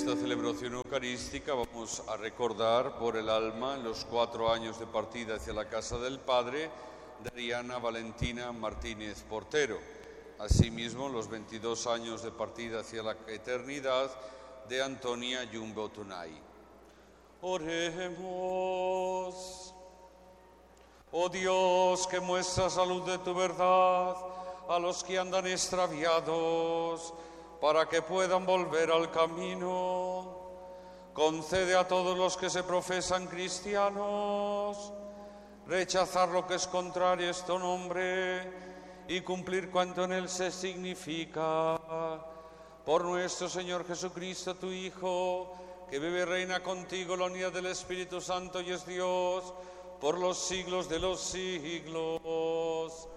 esta celebración eucarística vamos a recordar por el alma en los 4 años de partida hacia la casa del Padre de Ariana Valentina Martínez Portero. Asimismo, los 22 años de partida hacia la eternidad de Antonia Yumbo Tunay. Oremos. Oh Dios, que muestras la luz de tu verdad a los que andan extraviados, para que puedan volver al camino. Concede a todos los que se profesan cristianos rechazar lo que es contrario a este nombre y cumplir cuanto en él se significa. Por nuestro Señor Jesucristo, tu Hijo, que vive y reina contigo en la unidad del Espíritu Santo y es Dios por los siglos de los siglos.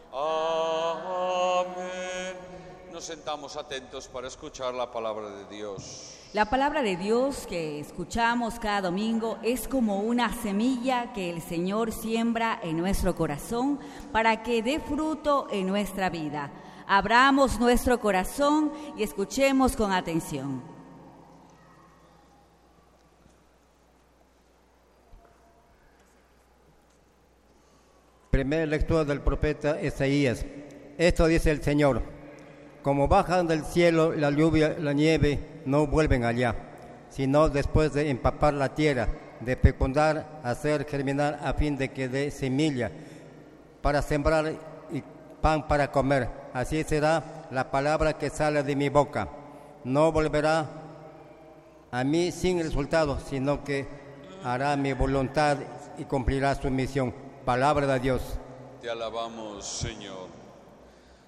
Amén. Nos sentamos atentos para escuchar la palabra de Dios. La palabra de Dios que escuchamos cada domingo es como una semilla que el Señor siembra en nuestro corazón para que dé fruto en nuestra vida. Abramos nuestro corazón y escuchemos con atención. Primera lectura del profeta Isaías. Esto dice el Señor: como bajan del cielo la lluvia, la nieve, no vuelven allá, sino después de empapar la tierra, de fecundar, hacer germinar a fin de que dé semilla para sembrar y pan para comer. Así será la palabra que sale de mi boca. No volverá a mí sin resultado, sino que hará mi voluntad y cumplirá su misión. Palabra de Dios. Te alabamos, Señor.